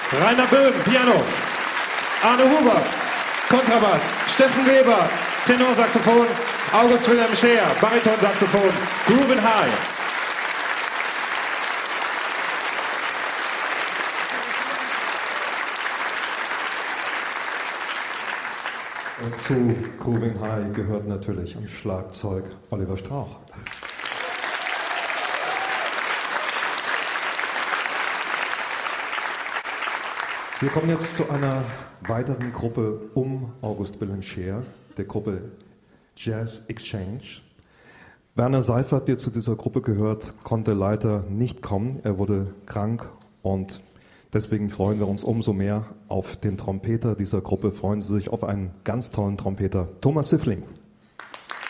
Rainer Böhm, Piano. Arne Huber, Kontrabass. Steffen Weber, Tenorsaxophon. August Wilhelm Scheer, Baritonsaxophon. Ruben High. Und zu Grooving High gehört natürlich am Schlagzeug Oliver Strauch. Wir kommen jetzt zu einer weiteren Gruppe um August Wilhelm Scheer, der Gruppe Jazz Exchange. Werner Seifert, der zu dieser Gruppe gehört, konnte leider nicht kommen. Er wurde krank und deswegen freuen wir uns umso mehr auf den Trompeter dieser Gruppe. Freuen Sie sich auf einen ganz tollen Trompeter, Thomas Siffling.